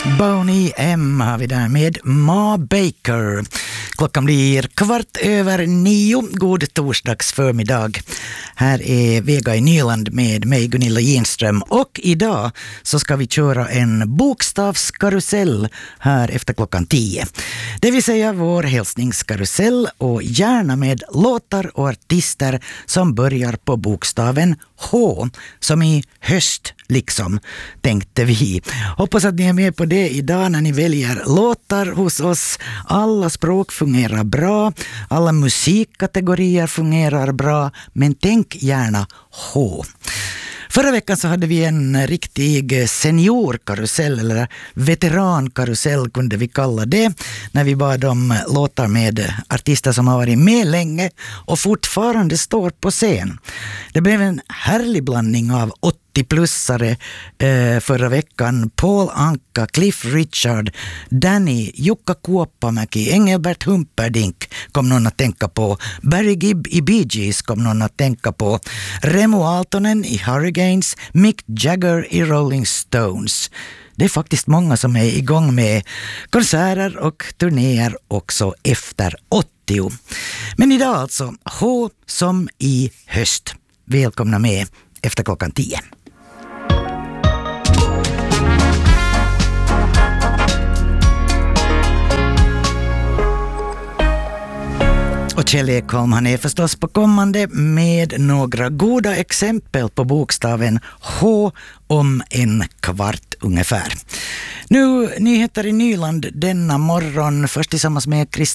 Boney M har vi där med Ma Baker. Klockan blir 8:15. God torsdags förmiddag. Här är Vega i Nyland med mig Gunilla Ginström. Och idag så ska vi köra en bokstavskarusell här efter klockan 10. Det vill säga vår hälsningskarusell och gärna med låtar och artister som börjar på bokstaven H. Som i höst liksom, tänkte vi. Hoppas att ni är med på det idag när ni väljer låtar hos oss. Alla språk fungerar bra, alla musikkategorier fungerar bra, men tänk gärna H. Förra veckan så hade vi en riktig seniorkarusell eller veterankarusell kunde vi kalla det, när vi bad om låtar med artister som har varit med länge och fortfarande står på scen. Det blev en härlig blandning av 80-plussare förra veckan. Paul Anka, Cliff Richard, Danny, Jukka Kuoppamäki, Engelbert Humperdinck kom någon att tänka på. Barry Gibb i Bee Gees kom någon att tänka på. Remo Aaltonen i Hurricanes, Mick Jagger i Rolling Stones. Det är faktiskt många som är igång med konserter och turnéer också efter 80. Men idag alltså H som i höst. Välkomna med efter klockan 10. Och Kjell Ekholm, han är förstås på kommande med några goda exempel på bokstaven H om en kvart ungefär. Nu nyheter i Nyland denna morgon, först tillsammans med